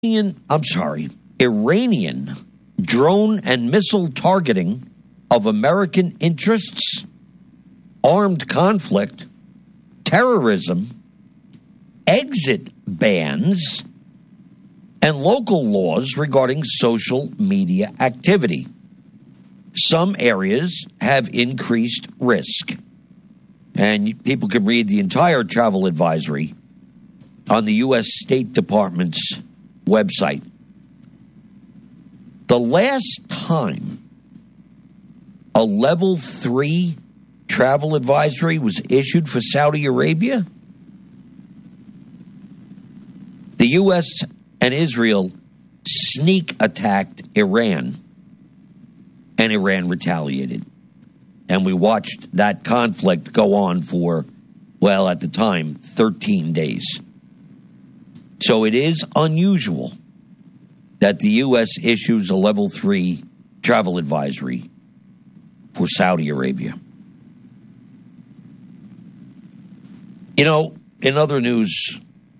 Iranian drone and missile targeting of American interests, armed conflict, terrorism, exit bans, and local laws regarding social media activity. Some areas have increased risk. And people can read the entire travel advisory on the U.S. State Department's website. The last time a level 3 travel advisory was issued for Saudi Arabia, the U.S. and Israel sneak attacked Iran, and Iran retaliated. And we watched that conflict go on for, well, at the time, 13 days. So it is unusual that the U.S. issues a level 3 travel advisory for Saudi Arabia. You know, in other news,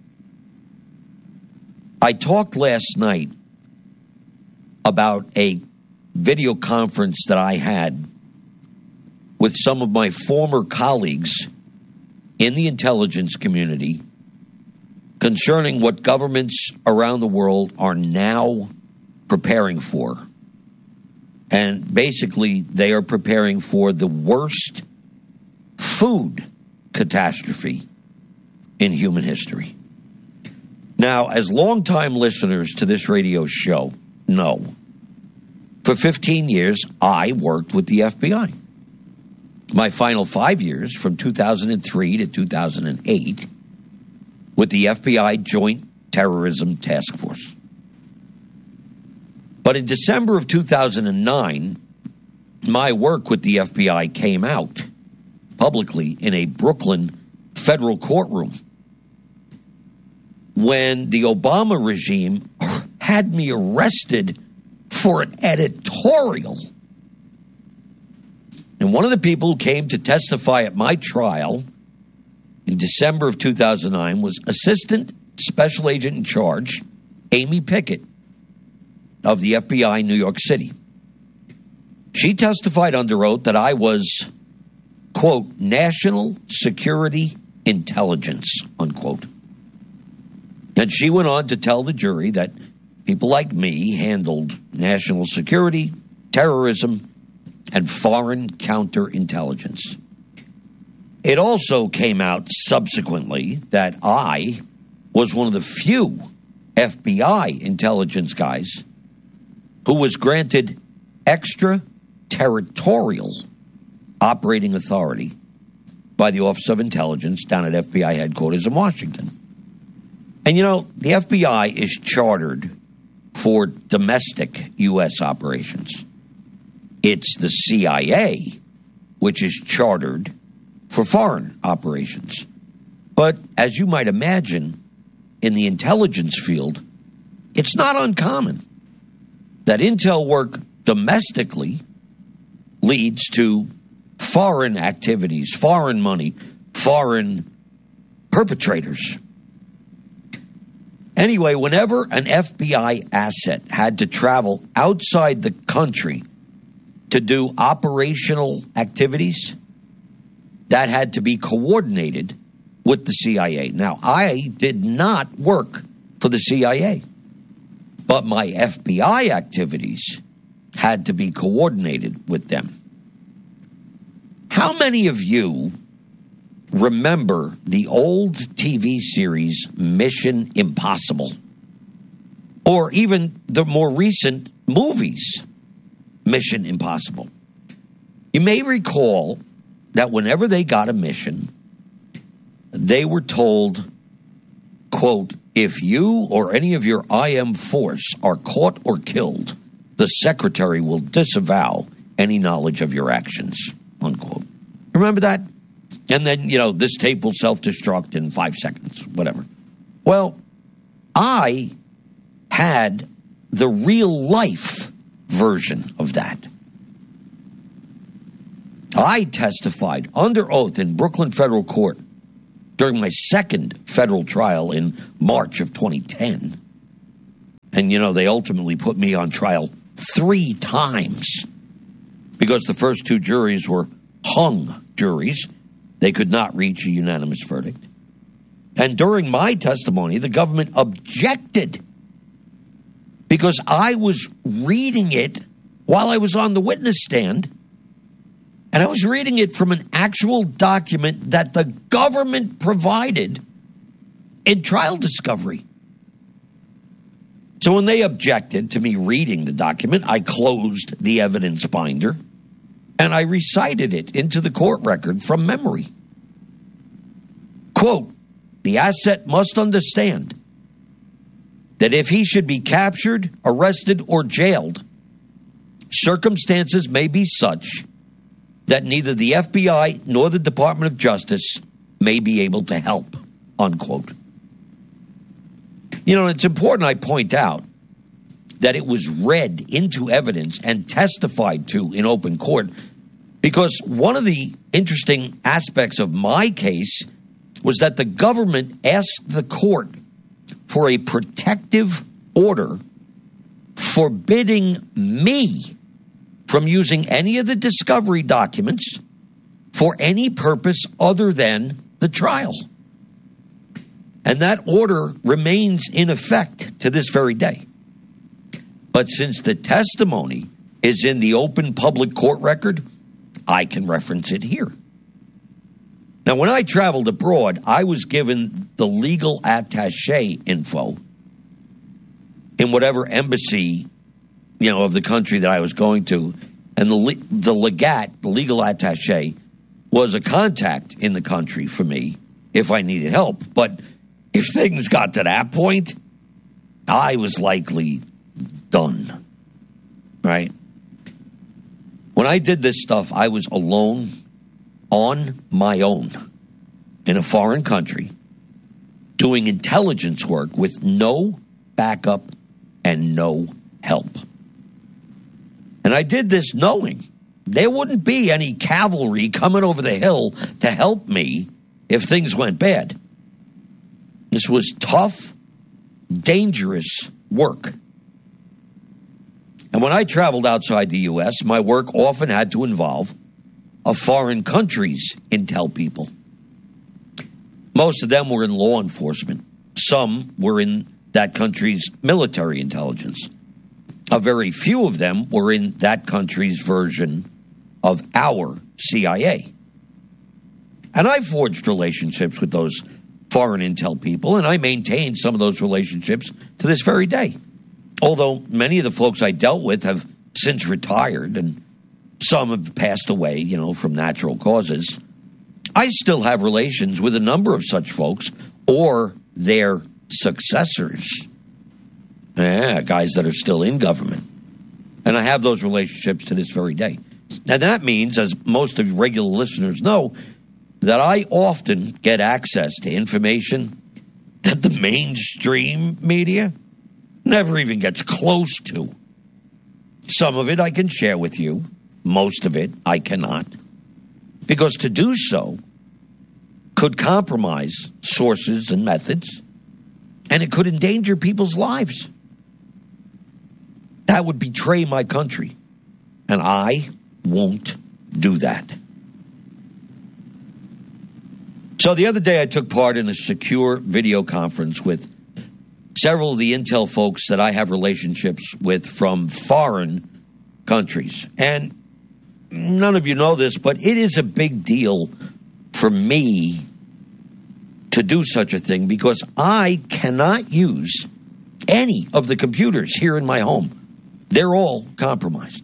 I talked last night about a video conference that I had with some of my former colleagues in the intelligence community concerning what governments around the world are now preparing for. And basically, they are preparing for the worst food catastrophe in human history. Now, as longtime listeners to this radio show know, for 15 years, I worked with the FBI. My final 5 years, from 2003 to 2008, with the FBI Joint Terrorism Task Force. But in December of 2009, my work with the FBI came out publicly in a Brooklyn federal courtroom when the Obama regime had me arrested for an editorial. And one of the people who came to testify at my trial in December of 2009 was Assistant Special Agent in Charge Amy Pickett of the FBI New York City. She testified under oath that I was, quote, national security intelligence, unquote. And she went on to tell the jury that people like me handled national security, terrorism, and foreign counterintelligence. It also came out subsequently that I was one of the few FBI intelligence guys who was granted extraterritorial operating authority by the Office of Intelligence down at FBI headquarters in Washington. And you know, the FBI is chartered for domestic U.S. operations. It's the CIA, which is chartered for foreign operations. But as you might imagine, in the intelligence field, it's not uncommon that intel work domestically leads to foreign activities, foreign money, foreign perpetrators. Anyway, whenever an FBI asset had to travel outside the country to do operational activities, that had to be coordinated with the CIA. Now, I did not work for the CIA, but my FBI activities had to be coordinated with them. How many of you remember the old TV series Mission Impossible? Or even the more recent movies, Mission Impossible. You may recall that whenever they got a mission, they were told, quote, if you or any of your IM force are caught or killed, the secretary will disavow any knowledge of your actions, unquote. Remember that? And then, you know, this tape will self-destruct in 5 seconds, whatever. Well, I had the real-life version of that. I testified under oath in Brooklyn Federal Court during my second federal trial in March of 2010 And, they ultimately put me on trial 3 times because the first 2 juries were hung juries. They could not reach a unanimous verdict. And during my testimony, the government objected because I was reading it while I was on the witness stand, and I was reading it from an actual document that the government provided in trial discovery. So when they objected to me reading the document, I closed the evidence binder and I recited it into the court record from memory. Quote, "The asset must understand that if he should be captured, arrested, or jailed, circumstances may be such that neither the FBI nor the Department of Justice may be able to help," unquote. It's important I point out that it was read into evidence and testified to in open court because one of the interesting aspects of my case was that the government asked the court for a protective order forbidding me from using any of the discovery documents for any purpose other than the trial. And that order remains in effect to this very day. But since the testimony is in the open public court record, I can reference it here. Now, when I traveled abroad, I was given the legal attaché info in whatever embassy, of the country that I was going to. And the legat, the legal attaché, was a contact in the country for me if I needed help. But if things got to that point, I was likely done, right? When I did this stuff, I was alone, on my own, in a foreign country, doing intelligence work with no backup and no help. And I did this knowing there wouldn't be any cavalry coming over the hill to help me if things went bad. This was tough, dangerous work. And when I traveled outside the U.S., my work often had to involve a foreign country's intel people. Most of them were in law enforcement. Some were in that country's military intelligence. A very few of them were in that country's version of our CIA. And I forged relationships with those foreign intel people, and I maintain some of those relationships to this very day. Although many of the folks I dealt with have since retired, and some have passed away, from natural causes, I still have relations with a number of such folks or their successors. Guys that are still in government. And I have those relationships to this very day. And that means, as most of you regular listeners know, that I often get access to information that the mainstream media never even gets close to. Some of it I can share with you. Most of it I cannot. Because to do so could compromise sources and methods, and it could endanger people's lives. That would betray my country, and I won't do that. So the other day I took part in a secure video conference with several of the intel folks that I have relationships with from foreign countries. And none of you know this, but it is a big deal for me to do such a thing because I cannot use any of the computers here in my home. They're all compromised.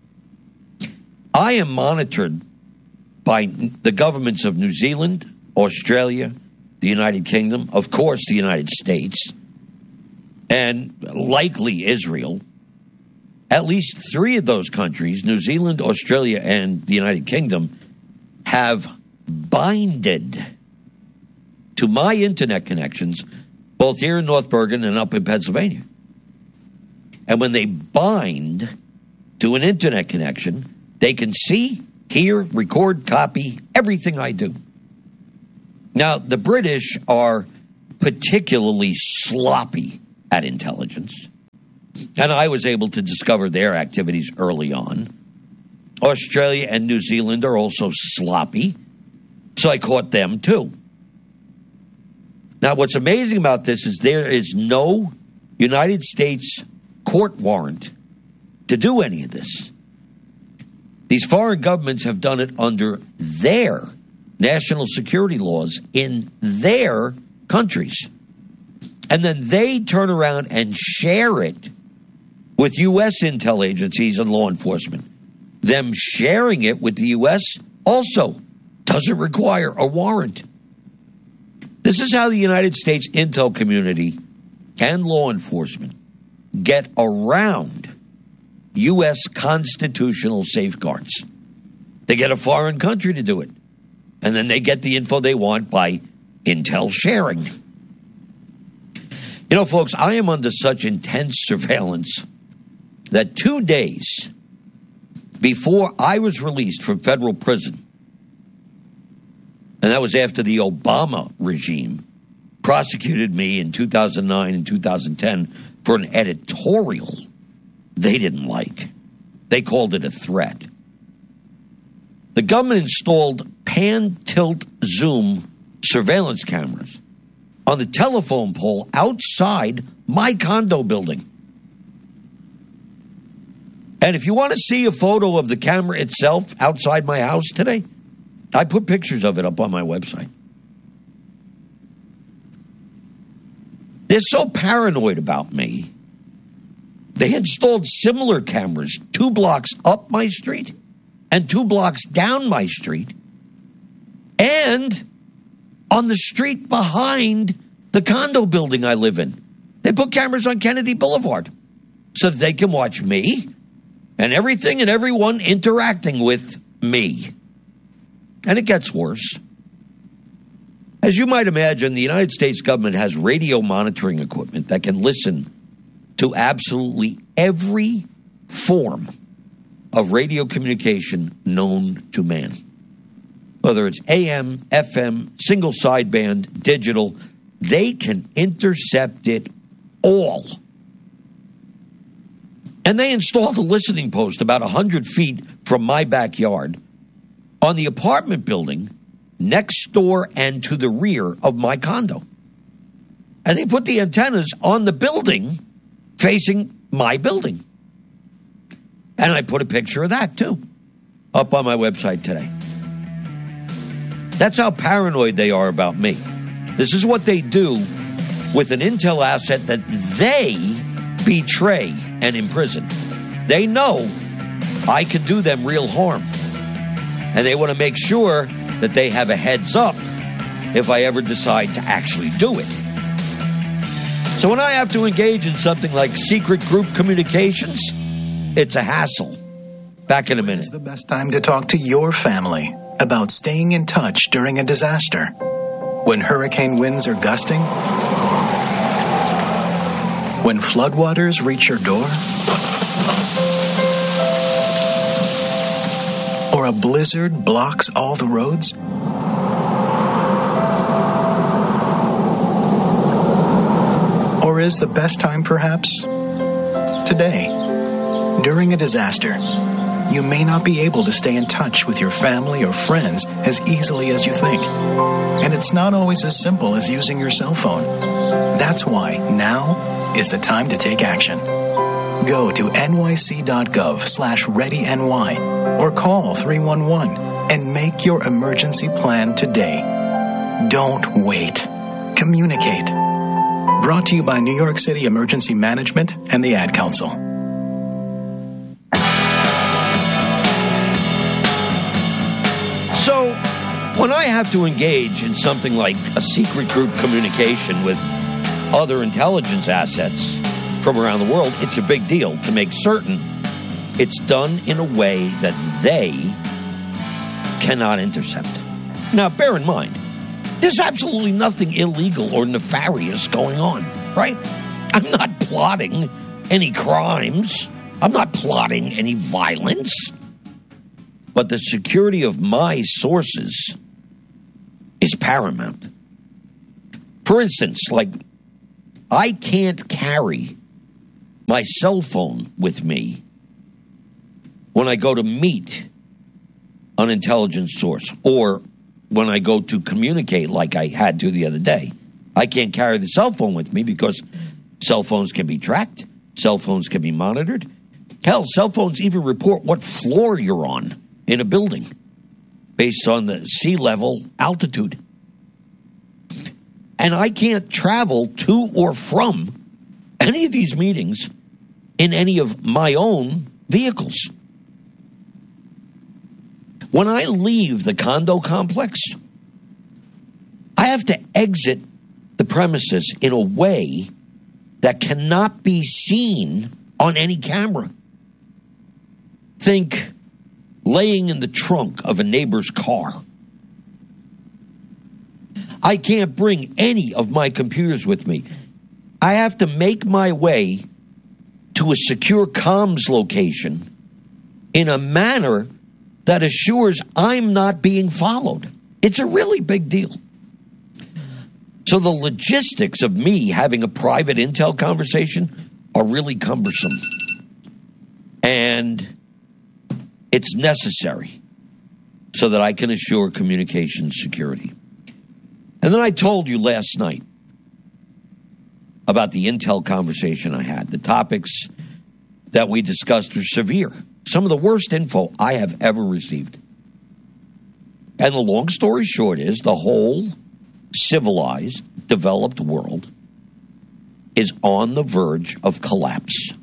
I am monitored by the governments of New Zealand, Australia, the United Kingdom, of course, the United States, and likely Israel. At least 3 of those countries, New Zealand, Australia, and the United Kingdom, have binded to my internet connections, both here in North Bergen and up in Pennsylvania. And when they bind to an internet connection, they can see, hear, record, copy everything I do. Now, the British are particularly sloppy at intelligence. And I was able to discover their activities early on. Australia and New Zealand are also sloppy, so I caught them too. Now, what's amazing about this is there is no United States court warrant to do any of this. These foreign governments have done it under their national security laws in their countries. And then they turn around and share it with U.S. intel agencies and law enforcement. Them sharing it with the U.S. also doesn't require a warrant. This is how the United States intel community and law enforcement get around U.S. constitutional safeguards. They get a foreign country to do it. And then they get the info they want by intel sharing. You know, folks, I am under such intense surveillance that 2 days before I was released from federal prison, and that was after the Obama regime prosecuted me in 2009 and 2010 for an editorial they didn't like. They called it a threat. The government installed pan-tilt-zoom surveillance cameras on the telephone pole outside my condo building. And if you want to see a photo of the camera itself outside my house today, I put pictures of it up on my website. They're so paranoid about me. They installed similar cameras 2 blocks up my street and 2 blocks down my street and on the street behind the condo building I live in. They put cameras on Kennedy Boulevard so that they can watch me and everything and everyone interacting with me. And it gets worse. As you might imagine, the United States government has radio monitoring equipment that can listen to absolutely every form of radio communication known to man. Whether it's AM, FM, single sideband, digital, they can intercept it all. And they installed a listening post about 100 feet from my backyard on the apartment building next door and to the rear of my condo. And they put the antennas on the building facing my building. And I put a picture of that, too, up on my website today. That's how paranoid they are about me. This is what they do with an intel asset that they betray and imprison. They know I can do them real harm. And they want to make sure that they have a heads up if I ever decide to actually do it. So when I have to engage in something like secret group communications, it's a hassle. Back in a minute. It's the best time to talk to your family about staying in touch during a disaster. When hurricane winds are gusting, when floodwaters reach your door, or a blizzard blocks all the roads? Or is the best time perhaps today? During a disaster, you may not be able to stay in touch with your family or friends as easily as you think. And it's not always as simple as using your cell phone. That's why now is the time to take action. Go to nyc.gov/readyny or call 311 and make your emergency plan today. Don't wait. Communicate. Brought to you by New York City Emergency Management and the Ad Council. So, when I have to engage in something like a secret group communication with other intelligence assets from around the world, it's a big deal to make certain it's done in a way that they cannot intercept. Now, bear in mind, there's absolutely nothing illegal or nefarious going on, right? I'm not plotting any crimes. I'm not plotting any violence. But the security of my sources is paramount. For instance, like, I can't carry my cell phone with me when I go to meet an intelligence source or when I go to communicate like I had to the other day. I can't carry the cell phone with me because cell phones can be tracked. Cell phones can be monitored. Hell, cell phones even report what floor you're on in a building based on the sea level altitude. And I can't travel to or from any of these meetings in any of my own vehicles. When I leave the condo complex, I have to exit the premises in a way that cannot be seen on any camera. Think laying in the trunk of a neighbor's car. I can't bring any of my computers with me. I have to make my way to a secure comms location in a manner that assures I'm not being followed. It's a really big deal. So the logistics of me having a private intel conversation are really cumbersome. And it's necessary so that I can assure communication security. And then I told you last night about the intel conversation I had. The topics that we discussed are severe. Some of the worst info I have ever received. And the long story short is the whole civilized, developed world is on the verge of collapse.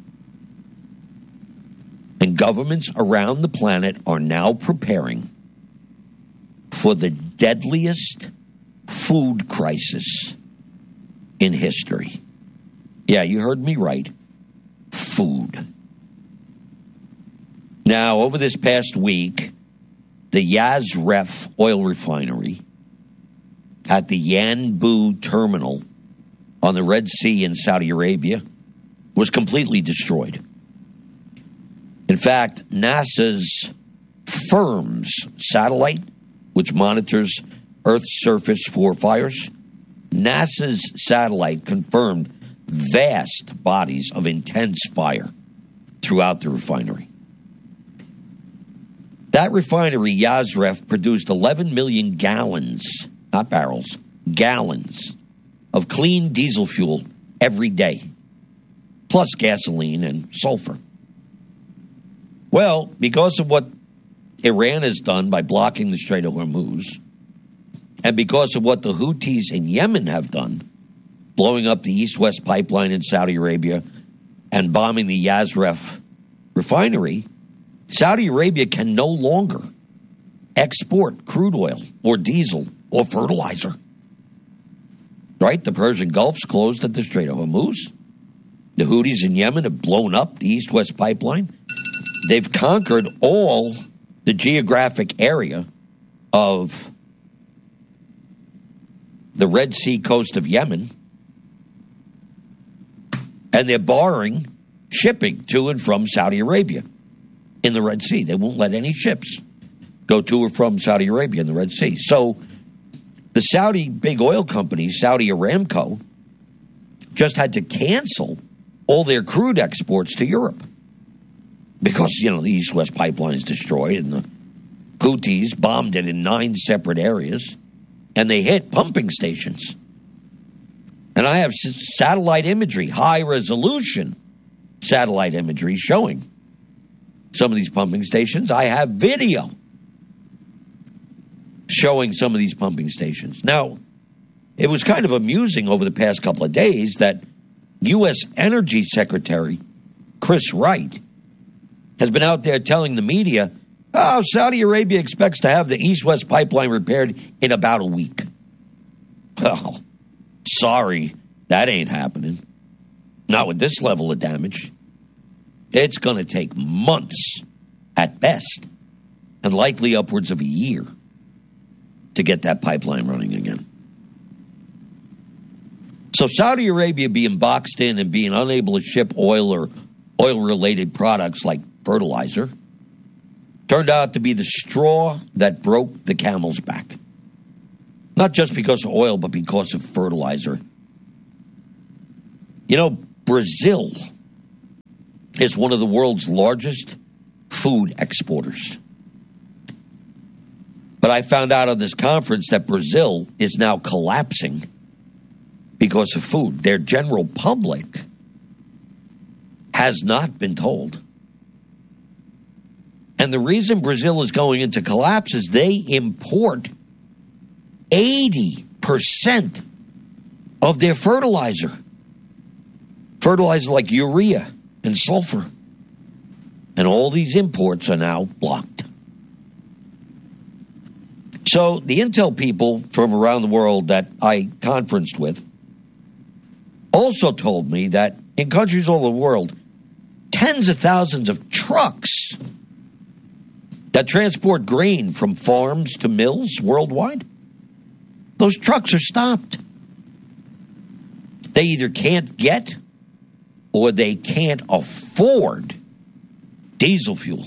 And governments around the planet are now preparing for the deadliest food crisis in history. Yeah, you heard me right. Food. Now, over this past week, the Yazref oil refinery at the Yanbu terminal on the Red Sea in Saudi Arabia was completely destroyed. In fact, NASA's FIRMS satellite, which monitors Earth's surface for fires, NASA's satellite confirmed vast bodies of intense fire throughout the refinery. That refinery, Yazref, produced 11 million gallons, not barrels, gallons of clean diesel fuel every day, plus gasoline and sulfur. Well, because of what Iran has done by blocking the Strait of Hormuz, and because of what the Houthis in Yemen have done, blowing up the East-West pipeline in Saudi Arabia and bombing the Yazref refinery, Saudi Arabia can no longer export crude oil or diesel or fertilizer. Right? The Persian Gulf's closed at the Strait of Hormuz. The Houthis in Yemen have blown up the East-West pipeline. They've conquered all the geographic area of the Red Sea coast of Yemen. And they're barring shipping to and from Saudi Arabia in the Red Sea. They won't let any ships go to or from Saudi Arabia in the Red Sea. So the Saudi big oil companies, Saudi Aramco, just had to cancel all their crude exports to Europe because, the East-West pipeline is destroyed and the Houthis bombed it in 9 separate areas and they hit pumping stations. And I have satellite imagery, high-resolution satellite imagery showing some of these pumping stations. I have video showing some of these pumping stations. Now, it was kind of amusing over the past couple of days that U.S. Energy Secretary Chris Wright has been out there telling the media, Saudi Arabia expects to have the East-West pipeline repaired in about a week. Well, sorry, that ain't happening. Not with this level of damage. It's going to take months at best, and likely upwards of a year to get that pipeline running again. So Saudi Arabia being boxed in and being unable to ship oil or oil-related products like fertilizer turned out to be the straw that broke the camel's back. Not just because of oil, but because of fertilizer. Brazil is one of the world's largest food exporters. But I found out on this conference that Brazil is now collapsing because of food. Their general public has not been told. And the reason Brazil is going into collapse is they import 80% of their fertilizer. Fertilizer like urea and sulfur. And all these imports are now blocked. So the intel people from around the world that I conferenced with also told me that in countries all over the world, tens of thousands of trucks that transport grain from farms to mills worldwide, those trucks are stopped. They either can't get or they can't afford diesel fuel.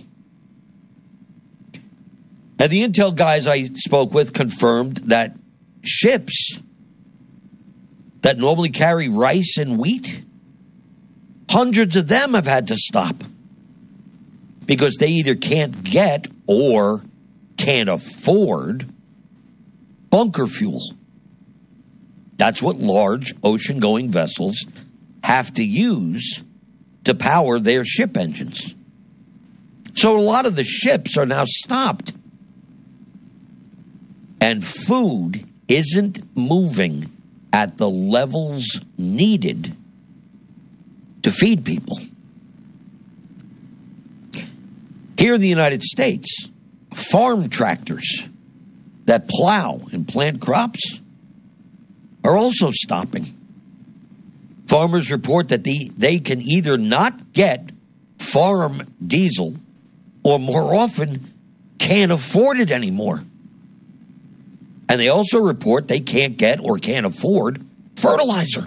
And the intel guys I spoke with confirmed that ships that normally carry rice and wheat, hundreds of them have had to stop because they either can't get or can't afford bunker fuel. That's what large ocean-going vessels have to use to power their ship engines. So a lot of the ships are now stopped. And food isn't moving at the levels needed to feed people. Here in the United States, farm tractors that plow and plant crops are also stopping. Farmers report that they can either not get farm diesel or more often can't afford it anymore. And they also report they can't get or can't afford fertilizer.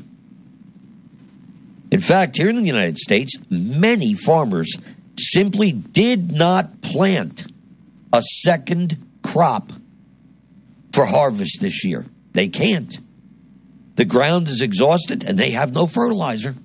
In fact, here in the United States, many farmers simply did not plant a second crop for harvest this year. They can't. The ground is exhausted and they have no fertilizer.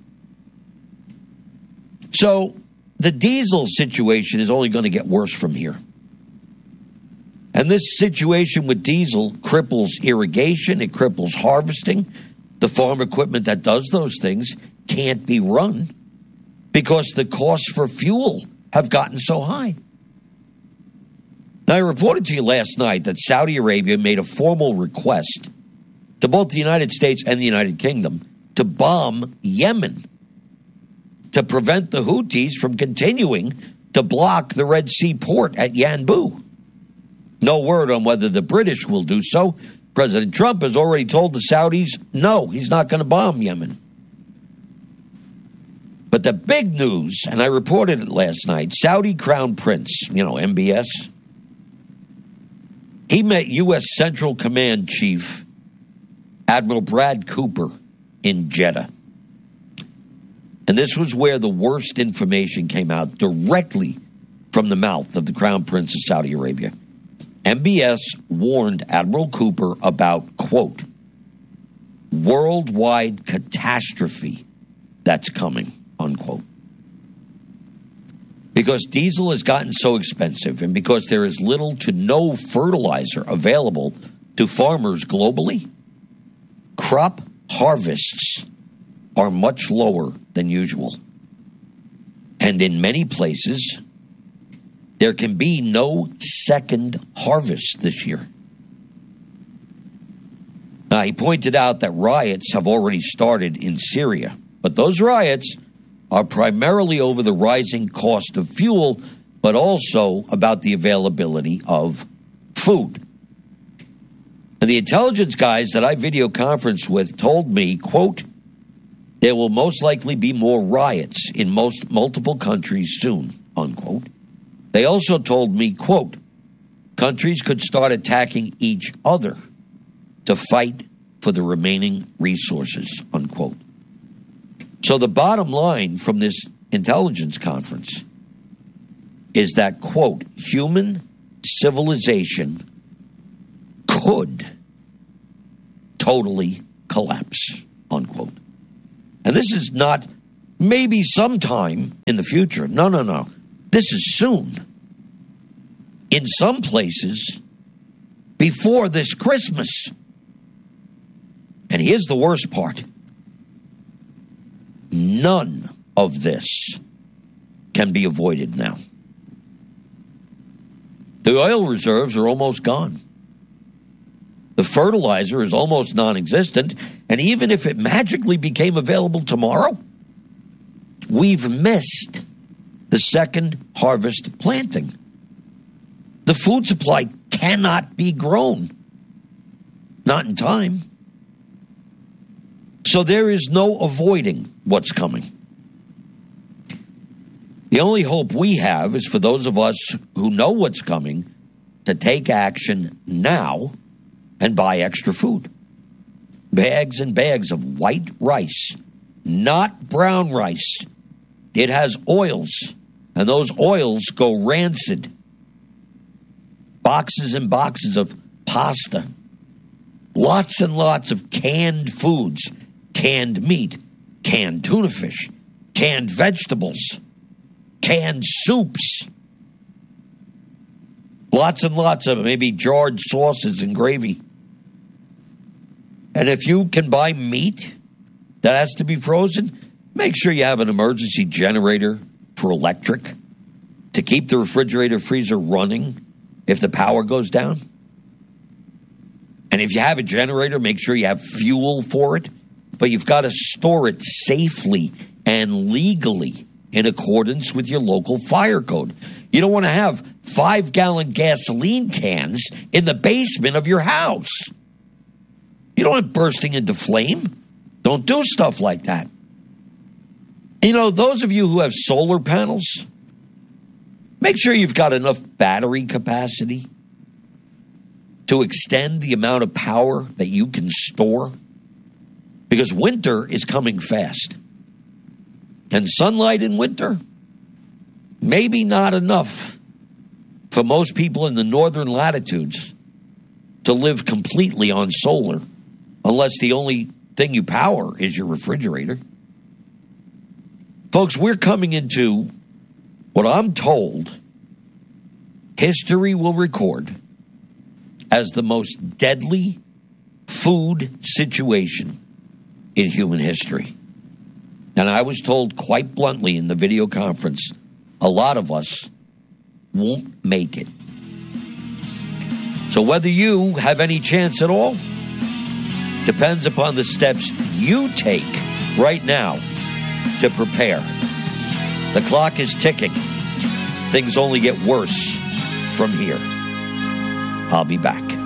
So the diesel situation is only going to get worse from here. And this situation with diesel cripples irrigation, it cripples harvesting. The farm equipment that does those things can't be run because the costs for fuel have gotten so high. Now, I reported to you last night that Saudi Arabia made a formal request to both the United States and the United Kingdom to bomb Yemen to prevent the Houthis from continuing to block the Red Sea port at Yanbu. No word on whether the British will do so. President Trump has already told the Saudis, no, he's not going to bomb Yemen. But the big news, and I reported it last night, Saudi Crown Prince, MBS, he met U.S. Central Command Chief Admiral Brad Cooper in Jeddah. And this was where the worst information came out directly from the mouth of the Crown Prince of Saudi Arabia. MBS warned Admiral Cooper about, quote, worldwide catastrophe that's coming, unquote. Because diesel has gotten so expensive and because there is little to no fertilizer available to farmers globally, crop harvests are much lower than usual. And in many places, there can be no second harvest this year. Now, he pointed out that riots have already started in Syria, but those riots are primarily over the rising cost of fuel, but also about the availability of food. And the intelligence guys that I video conferenced with told me, quote, there will most likely be more riots in multiple countries soon, unquote. They also told me, quote, countries could start attacking each other to fight for the remaining resources, unquote. So the bottom line from this intelligence conference is that, quote, human civilization could totally collapse, unquote. And this is not maybe sometime in the future. No. This is soon. In some places, before this Christmas. And here's the worst part. None of this can be avoided now. The oil reserves are almost gone. The fertilizer is almost non-existent. And even if it magically became available tomorrow, we've missed the second harvest planting. The food supply cannot be grown. Not in time. So there is no avoiding what's coming. The only hope we have is for those of us who know what's coming to take action now and buy extra food. Bags and bags of white rice, not brown rice. It has oils, and those oils go rancid. Boxes and boxes of pasta. Lots and lots of canned foods, canned meat, canned tuna fish, canned vegetables, canned soups. Lots and lots of maybe jarred sauces and gravy. And if you can buy meat that has to be frozen, make sure you have an emergency generator for electric to keep the refrigerator freezer running if the power goes down. And if you have a generator, make sure you have fuel for it. But you've got to store it safely and legally in accordance with your local fire code. You don't want to have 5-gallon gasoline cans in the basement of your house. You don't want it bursting into flame. Don't do stuff like that. You know, those of you who have solar panels, make sure you've got enough battery capacity to extend the amount of power that you can store. Because winter is coming fast. And sunlight in winter, maybe not enough for most people in the northern latitudes to live completely on solar, unless the only thing you power is your refrigerator. Folks, we're coming into what I'm told history will record as the most deadly food situation in human history. And I was told quite bluntly in the video conference, a lot of us won't make it. So whether you have any chance at all depends upon the steps you take right now to prepare. The clock is ticking. Things only get worse from here. I'll be back.